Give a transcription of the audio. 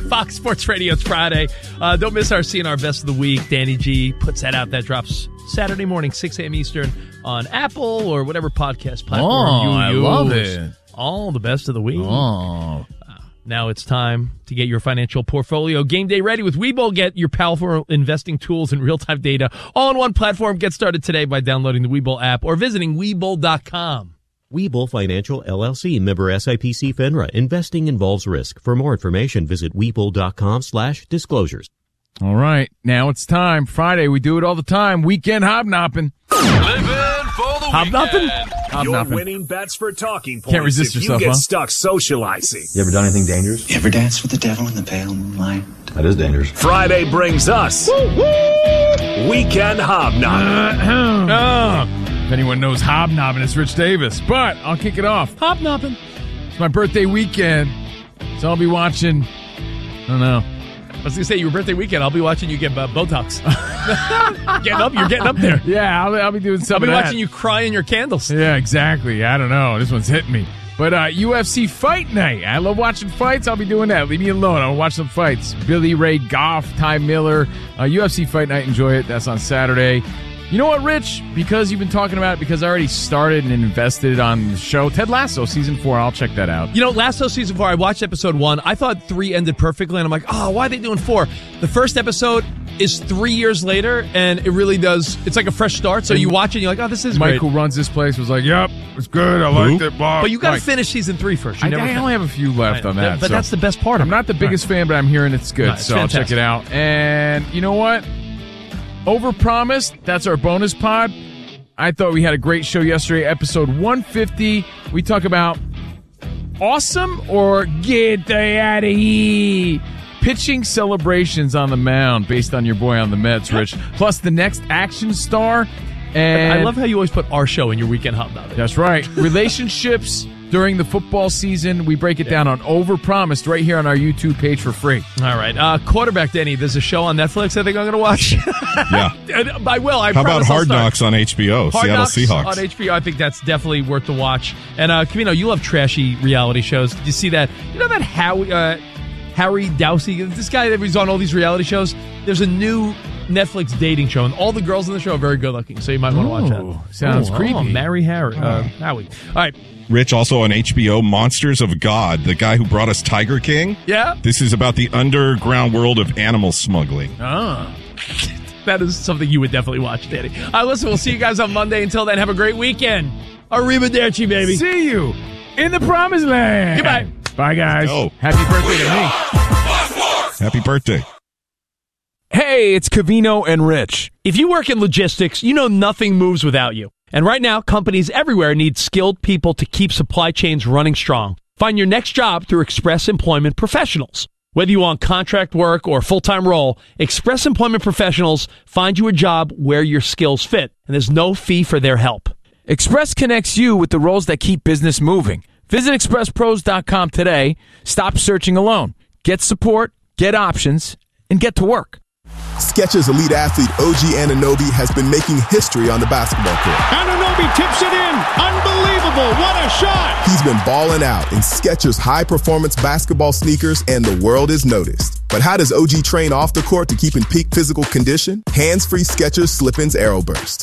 Fox Sports Radio. It's Friday. Don't miss our CNR Best of the Week. Danny G puts that out. That drops Saturday morning, 6 a.m. Eastern on Apple or whatever podcast platform you use. I love it. All the best of the week. Oh. Now it's time to get your financial portfolio game day ready with Webull. Get your powerful investing tools and real-time data all on one platform. Get started today by downloading the Webull app or visiting Webull.com. Webull Financial, LLC, member SIPC FINRA. Investing involves risk. For more information, visit Webull.com/disclosures. All right, now it's time. Friday, we do it all the time. Weekend hobnobbing. Living for the Hobnobbing? weekend. Your winning bets for talking points. Can't resist if yourself, you get huh? stuck socializing. You ever done anything dangerous? You ever dance with the devil in the pale moonlight? That is dangerous. Friday brings us Weekend Hobnobbing. If anyone knows hobnobbing, it's Rich Davis. But I'll kick it off. Hobnobbing. It's my birthday weekend, so I'll be watching, I don't know. I was going to say, your birthday weekend, I'll be watching you get Botox. You're getting up there. Yeah, I'll be doing some I'll be of that. watching you cry in your candles. Yeah, exactly. I don't know. This one's hitting me. But UFC Fight Night. I love watching fights. I'll be doing that. Leave me alone. I'll watch some fights. Billy Ray Goff, Ty Miller. UFC Fight Night. Enjoy it. That's on Saturday. You know what, Rich? Because you've been talking about it, because I already started and invested on the show, Ted Lasso Season 4. I'll check that out. You know, Lasso Season 4, I watched Episode 1. I thought 3 ended perfectly, and I'm like, oh, why are they doing 4? The first episode is 3 years later, and it really does. It's like a fresh start, so you watch it, and you're like, oh, this is Mike, great. who runs this place, was like, yep, it's good. I liked it. Blah. But you got to Like, finish Season 3 first. I only have a few left on that. But so. that's the best part of I'm it. not the biggest fan, but I'm hearing it's good, No, it's so I'll check fantastic. it out. And you know what? Overpromised, that's our bonus pod. I thought we had a great show yesterday, episode 150. We talk about awesome or get the out of here pitching celebrations on the mound based on your boy on the Mets, Rich. Plus the next action star. And I love how you always put our show in your Weekend Hobnobbing. that's right. Relationships during the football season. We break it down on Overpromised right here on our YouTube page for free. All right. Quarterback Denny, there's a show on Netflix I think I'm going to watch. Yeah. I will. I How about promise I'll Hard start. Knocks on HBO? Hard Seattle Knocks Seahawks. on HBO. I think that's definitely worth the watch. And Camino, you love trashy reality shows. Did you see that? You know that Harry Dowsey, this guy that was on all these reality shows? There's a new Netflix dating show, and all the girls in the show are very good looking, so you might want to watch that. Sounds creepy. Oh, marry Howie. All right. Rich, also on HBO, Monsters of God, the guy who brought us Tiger King. Yeah. This is about the underground world of animal smuggling. That is something you would definitely watch, Danny. Listen, we'll see you guys on Monday. Until then, have a great weekend. Arrivederci, baby. See you in the promised land. Goodbye. Bye, guys. Oh. Happy birthday to me. Happy birthday. Hey, it's Covino and Rich. If you work in logistics, you know nothing moves without you. And right now, companies everywhere need skilled people to keep supply chains running strong. Find your next job through Express Employment Professionals. Whether you want contract work or a full-time role, Express Employment Professionals find you a job where your skills fit, and there's no fee for their help. Express connects you with the roles that keep business moving. Visit expresspros.com today. Stop searching alone. Get support, get options, and get to work. Skechers elite athlete OG Anunoby has been making history on the basketball court. Anunoby tips it in. Unbelievable. What a shot. He's been balling out in Skechers high-performance basketball sneakers, and the world is noticed. But how does OG train off the court to keep in peak physical condition? Hands-free Skechers Slip-ins Aeroburst.